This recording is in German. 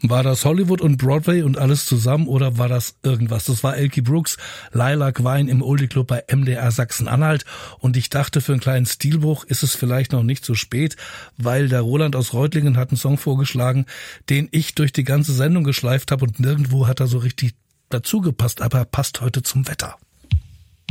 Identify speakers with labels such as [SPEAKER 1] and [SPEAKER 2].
[SPEAKER 1] War das Hollywood und Broadway und alles zusammen oder war das irgendwas? Das war Elkie Brooks, Lilac Wine im Oldie Club bei MDR Sachsen-Anhalt. Und ich dachte, für einen kleinen Stilbruch ist es vielleicht noch nicht so spät, weil der Roland aus Reutlingen hat einen Song vorgeschlagen, den ich durch die ganze Sendung geschleift habe und nirgendwo hat er so richtig dazu gepasst, aber er passt heute zum Wetter.